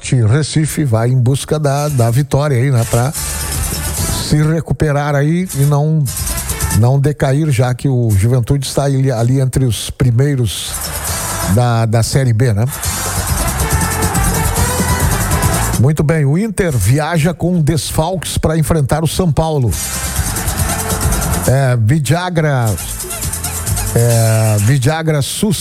Sport Recife vai em busca da vitória aí, né? Para se recuperar aí e não decair, já que o Juventude está ali entre os primeiros da Série B, né? Muito bem, o Inter viaja com desfalques para enfrentar o São Paulo. Vidagra